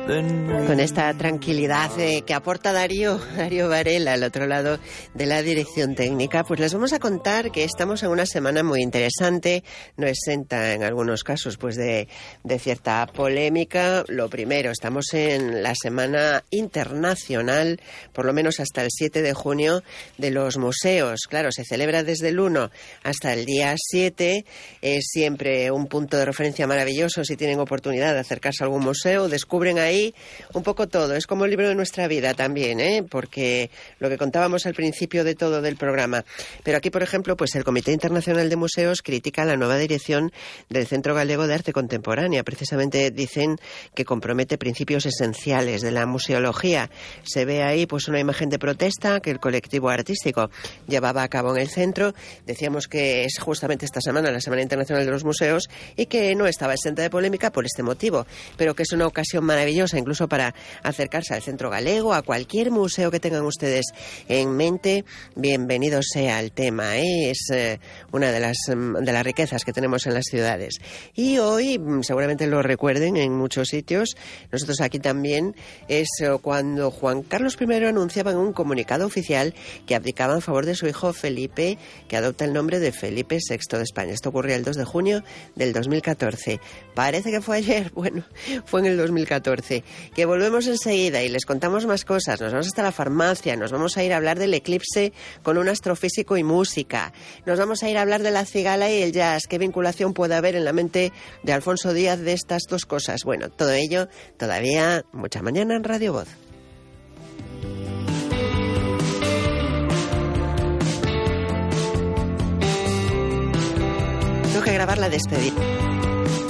Con esta tranquilidad que aporta Darío Varela al otro lado de la dirección técnica, pues les vamos a contar que estamos en una semana muy interesante, no exenta en algunos casos pues de cierta polémica. Lo primero, estamos en la Semana Internacional, por lo menos hasta el 7 de junio, de los museos. Claro, se celebra desde el 1 hasta el día 7, es siempre un punto de referencia maravilloso si tienen oportunidad de acercarse a algún museo, descubren ahí un poco todo. Es como el libro de nuestra vida también, porque lo que contábamos al principio de todo del programa. Pero aquí, por ejemplo, pues el Comité Internacional de Museos critica la nueva dirección del Centro Galego de Arte Contemporánea. Precisamente dicen que compromete principios esenciales de la museología. Se ve ahí pues una imagen de protesta que el colectivo artístico llevaba a cabo en el centro. Decíamos que es justamente esta semana, la Semana Internacional de los Museos, y que no estaba exenta de polémica por este motivo, pero que es una ocasión maravillosa incluso para acercarse al Centro Galego, a cualquier museo que tengan ustedes en mente. Bienvenido sea el tema, es una de las riquezas que tenemos en las ciudades. Y hoy, seguramente lo recuerden en muchos sitios, nosotros aquí también, es cuando Juan Carlos I anunciaba en un comunicado oficial que abdicaba en favor de su hijo Felipe, que adopta el nombre de Felipe VI de España. Esto ocurrió el 2 de junio del 2014. Parece que fue ayer, bueno, fue en el 2014. Que volvemos enseguida y les contamos más cosas. Nos vamos hasta la farmacia, nos vamos a ir a hablar del eclipse con un astrofísico y música. Nos vamos a ir a hablar de la cigala y el jazz. ¿Qué vinculación puede haber en la mente de Alfonso Díaz de estas dos cosas? Bueno, todo ello todavía mucha mañana en Radio Voz. Tengo que grabar la despedida.